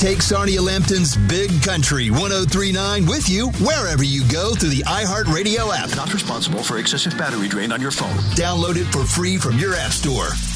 Take Sarnia Lambton's Big Country 103.9 with you wherever you go through the iHeartRadio app. Not responsible for excessive battery drain on your phone. Download it for free from your app store.